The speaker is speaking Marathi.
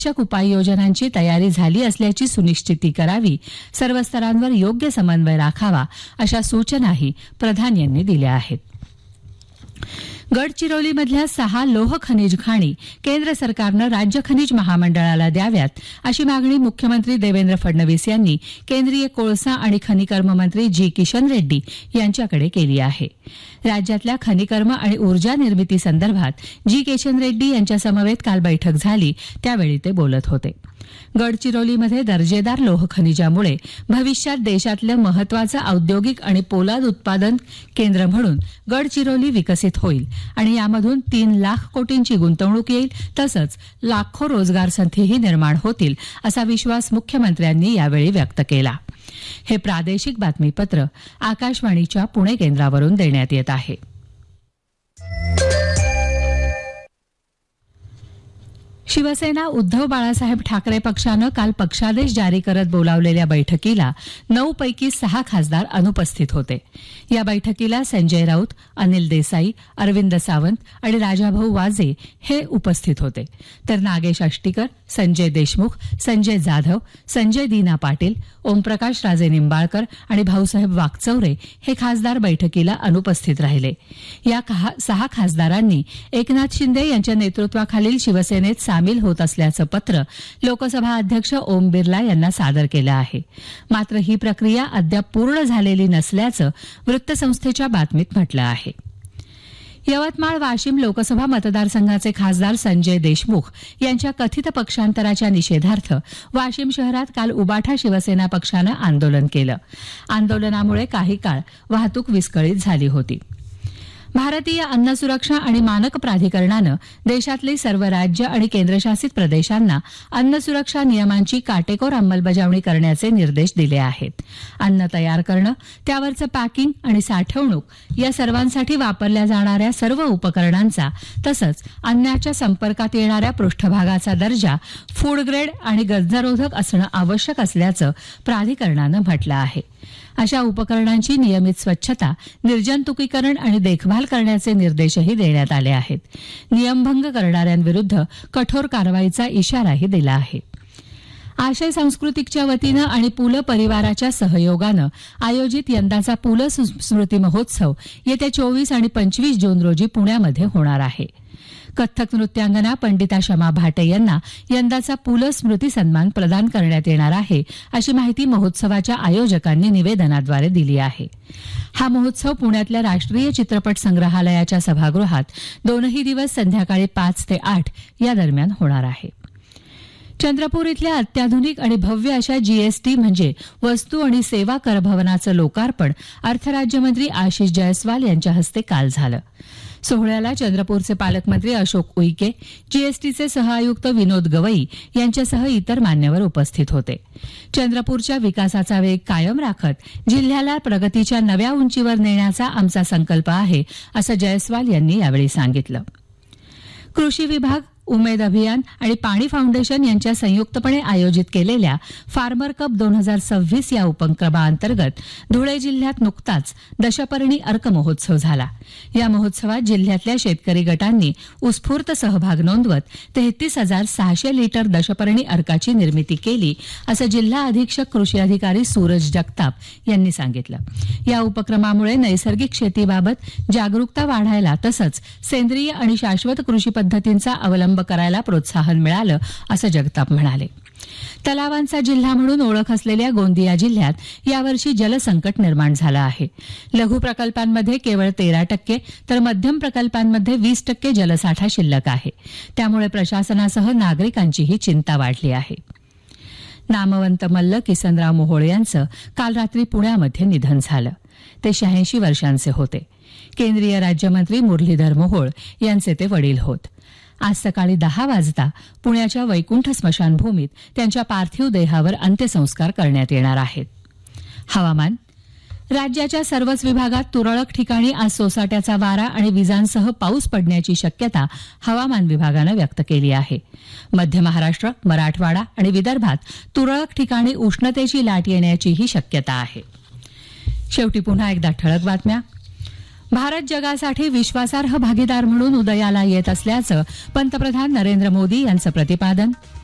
आवश्यक उपाययोजनांची तयारी झाली असल्याची सुनिश्चिती करावी, सर्व स्तरांवर योग्य समन्वय राखावा अशा सूचनाही प्रधान यांनी दिल्या आहेत. गडचिरोलीमधल्या 6 लोह खनिज खाणी केंद्र सरकारनं राज्य खनिज महामंडळाला द्याव्यात अशी मागणी मुख्यमंत्री देवेंद्र फडणवीस यांनी केंद्रीय कोळसा आणि खनिकर्म मंत्री जी किशन रेड्डी यांच्याकडे केली आहे. राज्यातल्या खनिकर्म आणि ऊर्जा निर्मिती संदर्भात जी किशन रेड्डी यांच्यासमवेत काल बैठक झाली, त्यावेळी ते बोलत होते. गडचिरोलीमध्ये दर्जेदार लोह खनिजामुळे भविष्यात देशातलं महत्वाचं औद्योगिक आणि पोलाद उत्पादन केंद्र म्हणून गडचिरोली विकसित होईल आणि यामधून 3 लाख कोटींची गुंतवणूक येईल, तसंच लाखो रोजगार संधीही निर्माण होतील असा विश्वास मुख्यमंत्र्यांनी यावेळी व्यक्त केला. हे प्रादेशिक बातमीपत्र आकाशवाणीच्या पुणे केंद्रावरून देण्यात येत आहे. शिवसेना उद्धव बाळासाहेब ठाकरे पक्षानं काल पक्षादेश जारी करत बोलावलेल्या बैठकीला 9 पैकी 6 खासदार अनुपस्थित होते. या बैठकीला संजय राऊत, अनिल देसाई, अरविंद सावंत आणि राजाभाऊ वाजे हे उपस्थित होते, तर नागेश आष्टीकर, संजय देशमुख, संजय जाधव, संजय दीना पाटील, ओमप्रकाश राजे निंबाळकर आणि भाऊसाहेब वाकचौरे हे खासदार बैठकीला अनुपस्थित राहिले. या 6 खासदारांनी एकनाथ शिंदे यांच्या नेतृत्वाखालील शिवसेनेत सामील होत असल्याचं पत्र लोकसभा अध्यक्ष ओम बिर्ला यांना सादर केलं आहे. मात्र ही प्रक्रिया अद्याप पूर्ण झालेली नसल्याचं वृत्तसंस्थेच्या बातमीत म्हटलं आहे. यवतमाळ वाशिम लोकसभा मतदारसंघाचे खासदार संजय देशमुख यांच्या कथित पक्षांतराच्या निषेधार्थ वाशिम शहरात काल उबाठा शिवसेना पक्षानं आंदोलन केलं. आंदोलनामुळे काही काळ वाहतूक विस्कळीत झाली होती. भारतीय अन्न सुरक्षा आणि मानक प्राधिकरणानं देशातली सर्व राज्य आणि केंद्रशासित प्रदेशांना अन्न सुरक्षा नियमांची काटेकोर अंमलबजावणी करण्याचे निर्देश दिले आहेत. अन्न तयार करणं, त्यावरचं पॅकिंग आणि साठवणूक या सर्वांसाठी वापरल्या जाणाऱ्या सर्व उपकरणांचा तसंच अन्नाच्या संपर्कात येणाऱ्या पृष्ठभागाचा दर्जा फूड ग्रेड आणि गंजरोधक असणं आवश्यक असल्याचं प्राधिकरणानं म्हटलं आहे. अशा उपकरणांची नियमित स्वच्छता, निर्जंतुकीकरण आणि देखभाल करण्याचे निर्देशही देण्यात आले आहेत. नियमभंग करणाऱ्यांविरुद्ध कठोर कारवाईचा इशाराही दिला आहे. आशय सांस्कृतिकच्या वतीनं आणि पुल परिवाराच्या सहयोगानं आयोजित यंदाचा पुल स्मृती महोत्सव येत्या 24 आणि 25 जून रोजी पुण्यामध्ये होणार आहे. कथ्थक नृत्यांगना पंडिता शमा भाटे यांना यंदाचा पुल स्मृती सन्मान प्रदान करण्यात येणार आहे, अशी माहिती महोत्सवाच्या आयोजकांनी निवेदनाद्वारे दिली आहे. हा महोत्सव पुण्यातल्या राष्ट्रीय चित्रपट संग्रहालयाच्या सभागृहात 2 दिवस संध्याकाळी 5 ते 8 या दरम्यान होणार आहे. चंद्रपूर इथल्या अत्याधुनिक आणि भव्य अशा जीएसटी म्हणजे वस्तू आणि सेवा कर भवनाचं लोकार्पण अर्थराज्यमंत्री आशिष जयस्वाल यांच्या हस्ते काल झालं. सोहळ्याला चंद्रपूरचे पालकमंत्री अशोक उईके, जीएसटीचे सहआयुक्त विनोद गवई यांच्यासह इतर मान्यवर उपस्थित होते. चंद्रपूरच्या विकासाचा वेग कायम राखत जिल्ह्याला प्रगतीच्या नव्या उंचीवर नेण्याचा आमचा संकल्प आहे, असं जयस्वाल यांनी यावेळी सांगितलं. कृषी विभाग, उमेद अभियान आणि पाणी फाउंडेशन यांच्या संयुक्तपणे आयोजित केलेल्या फार्मर कप 2026 या उपक्रमाअंतर्गत धुळे जिल्ह्यात नुकताच दशपर्णी अर्क महोत्सव झाला. या महोत्सवात जिल्ह्यातल्या शेतकरी गटांनी उत्स्फूर्त सहभाग नोंदवत 33,600 लिटर दशपर्णी अर्काची निर्मिती केली, असं जिल्हा अधीक्षक कृषी अधिकारी सूरज जगताप यांनी सांगितलं. या उपक्रमामुळे नैसर्गिक शेतीबाबत जागरूकता वाढायला तसंच सेंद्रिय आणि शाश्वत कृषी पद्धतींचा अवलंब करायला प्रोत्साहन मिळालं, असं जगताप म्हणाले. तलावांचा जिल्हा म्हणून ओळख असलेल्या गोंदिया जिल्ह्यात यावर्षी जलसंकट निर्माण झालं आहे. लघु प्रकल्पांमध्ये केवळ 13% तर मध्यम प्रकल्पांमध्ये 20% जलसाठा शिल्लक आहे. त्यामुळे प्रशासनासह नागरिकांचीही चिंता वाढली आहे. नामवंत मल्ल किसनराव मोहोळ यांचं काल रात्री पुण्यामध्ये निधन झालं. ते 86 वर्षांचे होते. केंद्रीय राज्यमंत्री मुरलीधर मोहोळ यांचे ते वडील होत. आज सकाळी 10 वाजता पुण्याच्या वैकुंठ स्मशानभूमीत त्यांच्या पार्थिव देहावर अंत्यसंस्कार करण्यात येणार आहेत. हवामान. राज्याच्या सर्वच विभागात तुरळक ठिकाणी आज सोसाट्याचा वारा आणि विजांसह पाऊस पडण्याची शक्यता हवामान विभागानं व्यक्त केली आहे. मध्य महाराष्ट्र, मराठवाडा आणि विदर्भात तुरळक ठिकाणी उष्णतेची लाट येण्याचीही शक्यता आहे. शेवटी पुन्हा एकदा ठळक बातम्या. भारत जगासाठी विश्वासार्ह भागीदार म्हणून उदयाला येत असल्याचं पंतप्रधान नरेंद्र मोदी यांचं प्रतिपादन.